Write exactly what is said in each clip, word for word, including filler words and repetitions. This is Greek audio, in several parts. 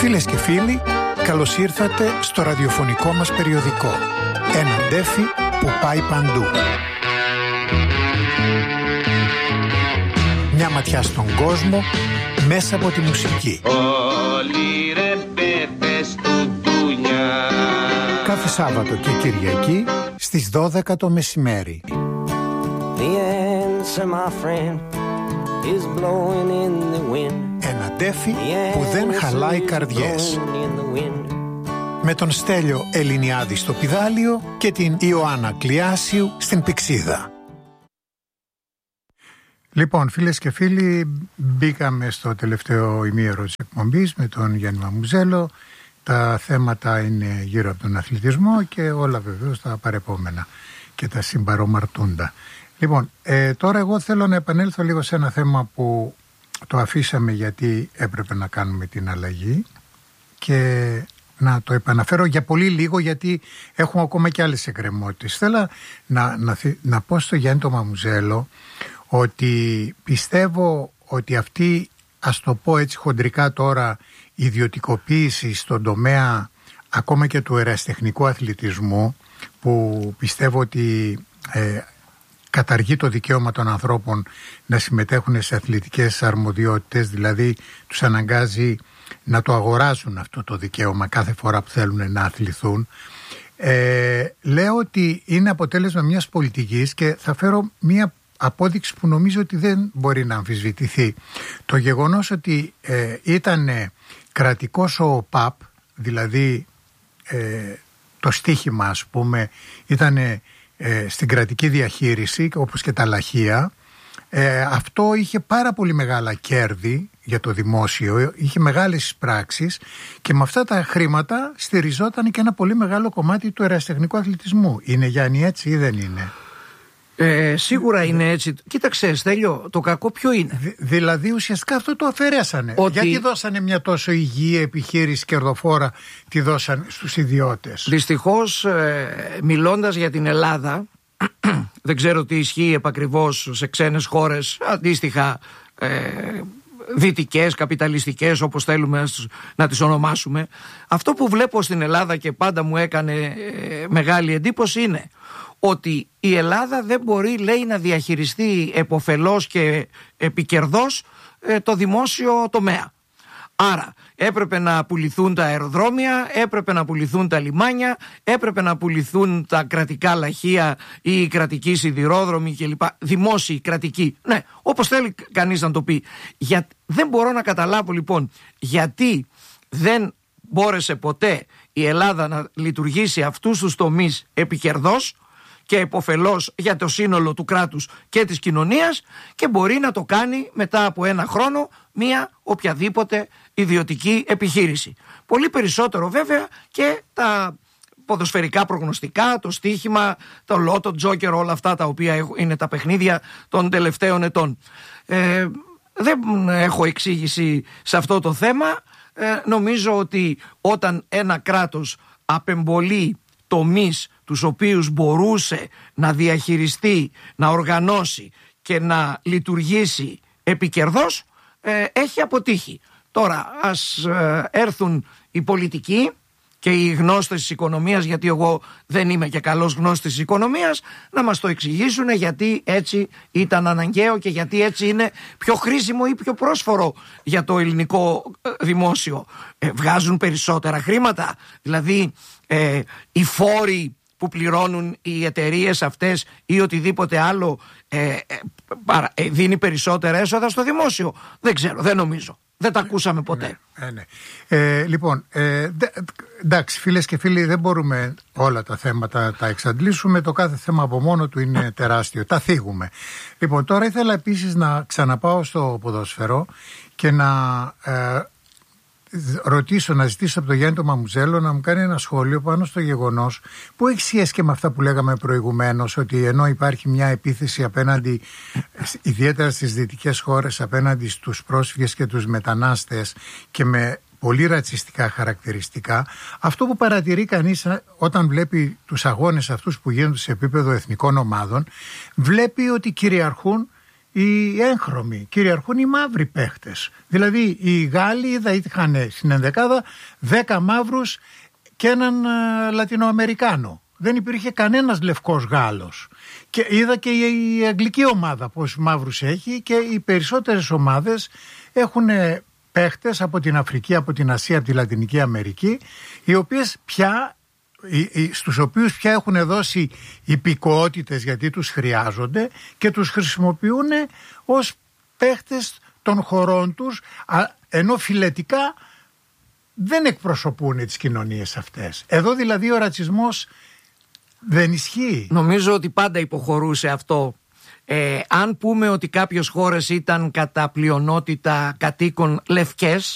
Φίλες και φίλοι, καλώς ήρθατε στο ραδιοφωνικό μας περιοδικό. Ένα ντέφι που πάει παντού. Μια ματιά στον κόσμο μέσα από τη μουσική. Όλοι ρε πέπες του ντουνιά. Κάθε Σάββατο και Κυριακή στις δώδεκα το μεσημέρι. The answer, my friend, is blowing in the wind. Ένα ντέφι που δεν χαλάει καρδιές. Με τον Στέλιο Ελληνιάδη στο πηδάλιο και την Ιωάννα Κλιάσιου στην πηξίδα. Λοιπόν, φίλες και φίλοι, μπήκαμε στο τελευταίο ημίωρο της εκπομπής με τον Γιάννη Μαμουζέλο. Τα θέματα είναι γύρω από τον αθλητισμό και όλα βεβαίως τα παρεπόμενα και τα συμπαρομαρτούντα. Λοιπόν, ε, τώρα εγώ θέλω να επανέλθω λίγο σε ένα θέμα που το αφήσαμε γιατί έπρεπε να κάνουμε την αλλαγή και να το επαναφέρω για πολύ λίγο γιατί έχουμε ακόμα και άλλες εκκρεμότητες. Θέλω να, να, να πω στο Γιάννη το Μαμουζέλο ότι πιστεύω ότι αυτή, ας το πω έτσι χοντρικά τώρα, η ιδιωτικοποίηση στον τομέα ακόμα και του ερασιτεχνικού αθλητισμού, που πιστεύω ότι ε, καταργεί το δικαίωμα των ανθρώπων να συμμετέχουν σε αθλητικές αρμοδιότητες, δηλαδή τους αναγκάζει να το αγοράσουν αυτό το δικαίωμα κάθε φορά που θέλουν να αθληθούν. Ε, λέω ότι είναι αποτέλεσμα μιας πολιτικής και θα φέρω μια απόδειξη που νομίζω ότι δεν μπορεί να αμφισβητηθεί. Το γεγονός ότι ε, ήταν κρατικός ο ΠΑΠ, δηλαδή ε, το στίχημα ας πούμε ήταν ε, στην κρατική διαχείριση όπως και τα λαχεία, ε, αυτό είχε πάρα πολύ μεγάλα κέρδη για το δημόσιο, είχε μεγάλες πράξεις και με αυτά τα χρήματα στηριζόταν και ένα πολύ μεγάλο κομμάτι του ερασιτεχνικού αθλητισμού. Είναι, Γιάννη, έτσι ή δεν είναι? Ε, σίγουρα είναι έτσι. Κοίταξε, Στέλιο, το κακό ποιο είναι? Δη, δηλαδή ουσιαστικά αυτό το αφαιρέσανε. Ότι... Γιατί δώσανε μια τόσο υγιή επιχείρηση κερδοφόρα, τη δώσανε στους ιδιώτες? Δυστυχώς, ε, μιλώντας για την Ελλάδα, δεν ξέρω τι ισχύει επακριβώς σε ξένες χώρες αντίστοιχα ε, δυτικές, καπιταλιστικές, όπως θέλουμε να τις ονομάσουμε. Αυτό που βλέπω στην Ελλάδα και πάντα μου έκανε ε, μεγάλη εντύπωση είναι ότι η Ελλάδα δεν μπορεί, λέει, να διαχειριστεί επωφελώς και επικερδώς ε, το δημόσιο τομέα. Άρα έπρεπε να πουληθούν τα αεροδρόμια, έπρεπε να πουληθούν τα λιμάνια, έπρεπε να πουληθούν τα κρατικά λαχεία ή οι κρατικοί σιδηρόδρομοι κλπ. Δημόσιοι, κρατικοί. Ναι, όπως θέλει κανείς να το πει. Για... Δεν μπορώ να καταλάβω λοιπόν γιατί δεν μπόρεσε ποτέ η Ελλάδα να λειτουργήσει αυτούς τους τομείς επικερδώς και επωφελώς για το σύνολο του κράτους και της κοινωνίας και μπορεί να το κάνει μετά από ένα χρόνο μία οποιαδήποτε ιδιωτική επιχείρηση. Πολύ περισσότερο βέβαια και τα ποδοσφαιρικά προγνωστικά, το στοίχημα, το λότο, τζόκερ, όλα αυτά τα οποία είναι τα παιχνίδια των τελευταίων ετών. Ε, δεν έχω εξήγηση σε αυτό το θέμα. Ε, νομίζω ότι όταν ένα κράτος απεμπολεί τομείς τους οποίους μπορούσε να διαχειριστεί, να οργανώσει και να λειτουργήσει επικερδώς, ε, έχει αποτύχει. Τώρα ας ε, έρθουν οι πολιτικοί και οι γνώστες της οικονομίας, γιατί εγώ δεν είμαι και καλός γνώστης της οικονομίας, να μας το εξηγήσουν γιατί έτσι ήταν αναγκαίο και γιατί έτσι είναι πιο χρήσιμο ή πιο πρόσφορο για το ελληνικό δημόσιο. Ε, βγάζουν περισσότερα χρήματα, δηλαδή ε, οι φόροι που πληρώνουν οι εταιρείες αυτές ή οτιδήποτε άλλο ε, ε, παρα, ε, δίνει περισσότερα έσοδα στο δημόσιο? Δεν ξέρω, δεν νομίζω. Δεν τα ακούσαμε ποτέ. Ναι, ναι. Ε, λοιπόν, ε, δε, εντάξει, φίλες και φίλοι, δεν μπορούμε όλα τα θέματα τα εξαντλήσουμε. Το κάθε θέμα από μόνο του είναι τεράστιο. Τα θίγουμε. Λοιπόν, τώρα ήθελα επίσης να ξαναπάω στο ποδόσφαιρο και να ε, ρωτήσω, να ζητήσω από τον Γιάννη το Μαμουζέλο να μου κάνει ένα σχόλιο πάνω στο γεγονός που έχει σχέση και με αυτά που λέγαμε προηγουμένως, ότι ενώ υπάρχει μια επίθεση απέναντι, ιδιαίτερα στις δυτικές χώρες, απέναντι στους πρόσφυγες και τους μετανάστες και με πολύ ρατσιστικά χαρακτηριστικά, αυτό που παρατηρεί κανείς όταν βλέπει τους αγώνες αυτούς που γίνονται σε επίπεδο εθνικών ομάδων, βλέπει ότι κυριαρχούν οι έγχρωμοι, κυριαρχούν οι μαύροι παίχτες. Δηλαδή οι Γάλλοι είδα είχαν στην ενδεκάδα δέκα μαύρους και έναν α, Λατινοαμερικάνο. Δεν υπήρχε κανένας λευκός Γάλλος. Και είδα και η αγγλική ομάδα πόσους μαύρους έχει, και οι περισσότερες ομάδες έχουν παίχτες από την Αφρική, από την Ασία, από τη Λατινική Αμερική, οι οποίες πια, στους οποίους πια έχουν δώσει υπηκοότητες γιατί τους χρειάζονται και τους χρησιμοποιούν ως παίχτες των χωρών τους, ενώ φιλετικά δεν εκπροσωπούν τις κοινωνίες αυτές. Εδώ δηλαδή ο ρατσισμός δεν ισχύει. Νομίζω ότι πάντα υποχωρούσε αυτό. Ε, αν πούμε ότι κάποιες χώρες ήταν κατά πλειονότητα κατοίκων λευκές,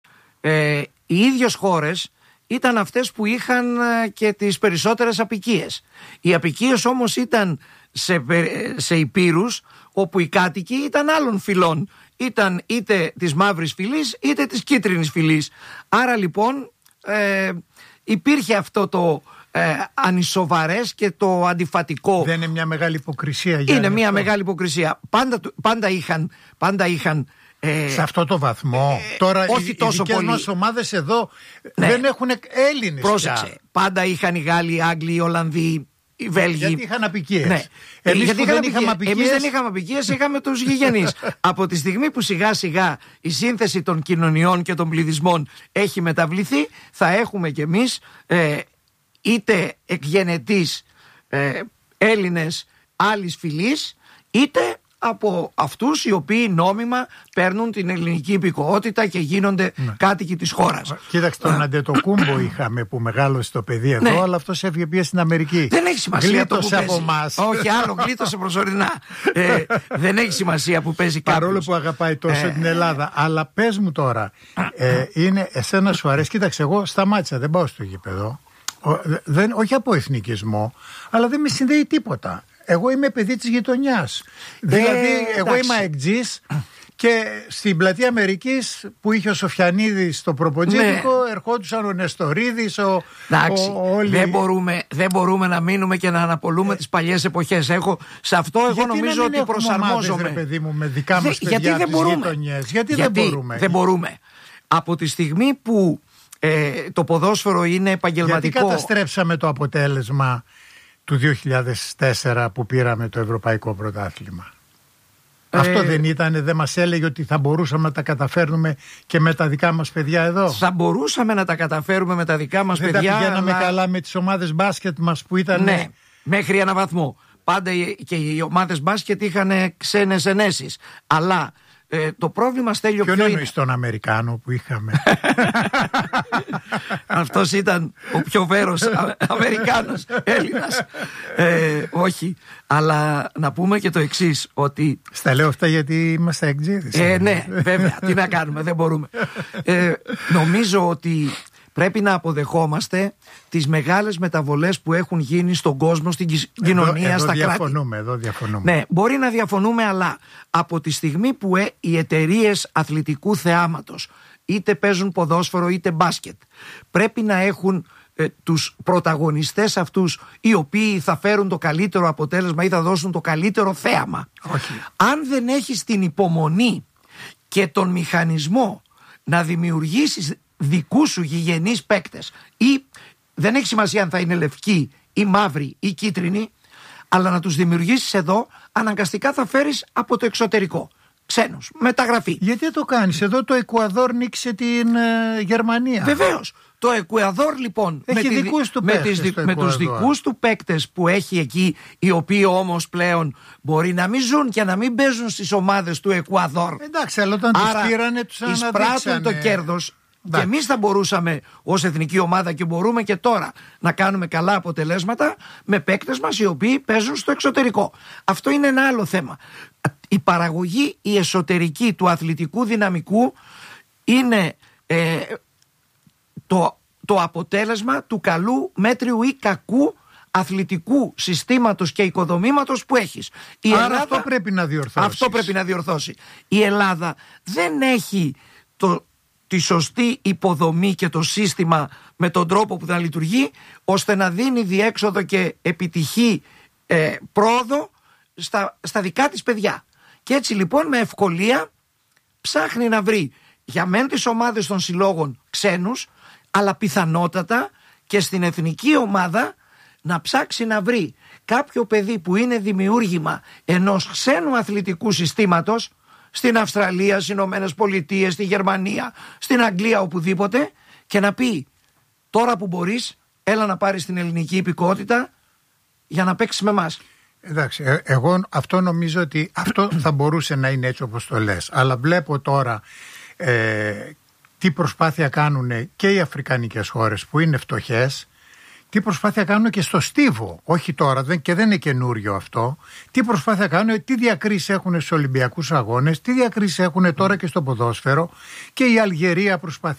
ε, οι ίδιες χώρες ήταν αυτές που είχαν ε, και τις περισσότερες αποικίες. Οι αποικίες όμως ήταν σε, σε υπήρους όπου οι κάτοικοι ήταν άλλων φυλών. Ήταν είτε της μαύρης φυλής είτε της κίτρινης φυλής. Άρα λοιπόν ε, υπήρχε αυτό το ε, ανισοβαρές και το αντιφατικό. Δεν είναι μια μεγάλη υποκρισία? Για είναι μια αυτό. μεγάλη υποκρισία. Πάντα, πάντα είχαν, πάντα είχαν ε, σε αυτό το βαθμό. Ε, Τώρα όχι οι, τόσο οι δικές πολύ. μας ομάδες εδώ ναι. δεν έχουν Έλληνες. Πρόσεξε. Πια. Πάντα είχαν οι Γάλλοι, οι Άγγλοι, οι Ολλανδοί, οι Βέλγοι. Γιατί είχαν απικίες. Ναι. Εμείς Γιατί που δεν είχαμε απικίες. Εμείς δεν είχαμε απικίες, είχαμε τους γηγενείς. Από τη στιγμή που σιγά σιγά η σύνθεση των κοινωνιών και των πληθυσμών έχει μεταβληθεί, θα έχουμε κι εμείς ε, είτε εκγενετείς ε, Έλληνες άλλης φυλής, είτε από αυτούς οι οποίοι νόμιμα παίρνουν την ελληνική υπηκοότητα και γίνονται ναι. κάτοικοι της χώρας. Κοίταξε, τον Αντετοκούμπο είχαμε που μεγάλωσε το παιδί εδώ, ναι. αλλά αυτός έφυγε πια στην Αμερική. Δεν έχει σημασία. Γλίτωσε το που από εμάς. Όχι, άλλο, γλίτωσε προσωρινά. ε, δεν έχει σημασία που παίζει κάποιος. Παρόλο που αγαπάει τόσο ε, την Ελλάδα. Αλλά πες μου τώρα, ε, είναι, εσένα σου αρέσει? Κοίταξε, εγώ σταμάτησα, δεν πάω στο γήπεδο. Ο, δεν, όχι από εθνικισμό, αλλά δεν με συνδέει τίποτα. Εγώ είμαι παιδί της γειτονιάς. Ε, δηλαδή, εγώ εντάξει. είμαι αεκτζής και στην πλατεία Αμερικής που είχε ο Σοφιανίδης το προποτζήτικο, ναι. ερχόντουσαν ο Νεστορίδης, ο, εντάξει, ο, όλοι... δεν, μπορούμε, δεν μπορούμε να μείνουμε και να αναπολούμε ε, τις παλιές εποχές. Έχω, σε αυτό εγώ γιατί νομίζω ότι προσαρμόζομαι. Ομάδες, ρε παιδί μου, με δικά μας Δε, παιδιά γιατί από τις γειτονιές. Γιατί, γιατί δεν μπορούμε. Δεν μπορούμε. Από τη στιγμή που ε, το ποδόσφαιρο είναι επαγγελματικό. Γιατί καταστρέψαμε το αποτέλεσμα του δύο χιλιάδες τέσσερα που πήραμε το Ευρωπαϊκό Πρωτάθλημα. Ε, Αυτό δεν ήταν, δεν μας έλεγε ότι θα μπορούσαμε να τα καταφέρνουμε και με τα δικά μας παιδιά εδώ? Θα μπορούσαμε να τα καταφέρουμε με τα δικά μας δεν παιδιά. Δεν τα πηγαίναμε αλλά... καλά με τις ομάδες μπάσκετ μας που ήταν... Ναι, μέχρι ένα βαθμό. Πάντα και οι ομάδες μπάσκετ είχαν ξένες ενέσεις. Αλλά ε, το πρόβλημα, Στέλιο, ποιο ποιο είναι? είναι? Τον Αμερικάνο που είχαμε. Αυτός ήταν ο πιο βέρος Αμερικάνος Έλληνας. Ε, όχι, αλλά να πούμε και το εξής, ότι... Στα λέω αυτά γιατί είμαστε εκτζίδες. Ε, ναι, βέβαια, τι να κάνουμε, δεν μπορούμε. Ε, νομίζω ότι πρέπει να αποδεχόμαστε τις μεγάλες μεταβολές που έχουν γίνει στον κόσμο, στην κοινωνία, εδώ, στα εδώ κράτη. Διαφωνούμε, εδώ διαφωνούμε. Ναι, μπορεί να διαφωνούμε, αλλά από τη στιγμή που ε, οι εταιρείες αθλητικού θεάματος είτε παίζουν ποδόσφαιρο είτε μπάσκετ, πρέπει να έχουν ε, τους πρωταγωνιστές αυτούς οι οποίοι θα φέρουν το καλύτερο αποτέλεσμα ή θα δώσουν το καλύτερο θέαμα. Όχι. Αν δεν έχεις την υπομονή και τον μηχανισμό να δημιουργήσεις δικούς σου γηγενείς παίκτες, ή δεν έχει σημασία αν θα είναι λευκοί ή μαύροι ή κίτρινοι, αλλά να τους δημιουργήσεις εδώ, αναγκαστικά θα φέρεις από το εξωτερικό ξένους, μεταγραφή. Γιατί το κάνεις? Εδώ το Εκουαδόρ νίκησε την ε, Γερμανία. Βεβαίως. Το Εκουαδόρ λοιπόν έχει με, δικούς του με, παίκτες, τις, με τους δικούς του παίκτες που έχει εκεί, οι οποίοι όμως πλέον μπορεί να μην ζουν και να μην παίζουν στις ομάδες του Εκουαδόρ. Εντάξει, αλλά όταν τους πήρανε τους αναδείξανε. Εισπράττουν το κέρδος. Και εμείς θα μπορούσαμε ως εθνική ομάδα, και μπορούμε και τώρα, να κάνουμε καλά αποτελέσματα με παίκτες μας οι οποίοι παίζουν στο εξωτερικό. Αυτό είναι ένα άλλο θέμα. Η παραγωγή, η εσωτερική του αθλητικού δυναμικού είναι ε, το, το αποτέλεσμα του καλού, μέτριου ή κακού αθλητικού συστήματος και οικοδομήματος που έχεις. Η Άρα Ελλάδα, αυτό πρέπει να διορθώσει. Αυτό πρέπει να διορθώσει. Η Ελλάδα δεν έχει το τη σωστή υποδομή και το σύστημα με τον τρόπο που θα λειτουργεί, ώστε να δίνει διέξοδο και επιτυχή ε, πρόοδο στα, στα δικά της παιδιά. Και έτσι λοιπόν με ευκολία ψάχνει να βρει για μεν τις ομάδες των συλλόγων ξένους, αλλά πιθανότατα και στην εθνική ομάδα να ψάξει να βρει κάποιο παιδί που είναι δημιούργημα ενός ξένου αθλητικού συστήματος στην Αυστραλία, στις Ηνωμένες Πολιτείες, στη Γερμανία, στην Αγγλία, οπουδήποτε, και να πει τώρα που μπορείς έλα να πάρεις την ελληνική υπηκότητα για να παίξεις με εμάς. Εντάξει, ε, εγώ αυτό νομίζω ότι αυτό θα μπορούσε να είναι έτσι όπως το λες, αλλά βλέπω τώρα ε, τι προσπάθεια κάνουν και οι αφρικανικές χώρες που είναι φτωχές, τι προσπάθεια κάνουν και στο στίβο, όχι τώρα δεν, και δεν είναι καινούριο αυτό, τι προσπάθεια κάνουν, τι διακρίσεις έχουν στους Ολυμπιακούς Αγώνες, τι διακρίσεις έχουν τώρα και στο ποδόσφαιρο, και η Αλγερία προσπαθεί